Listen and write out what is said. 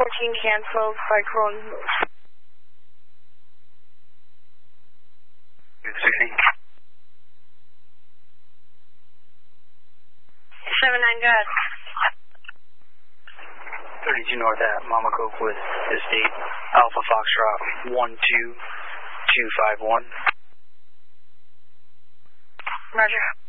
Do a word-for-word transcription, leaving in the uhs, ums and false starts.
fourteen canceled, Cyclone. sixteen. seven nine, go ahead. thirty-two north at Mama Coke with Estate, Alpha Foxtrot one two two five one. Roger.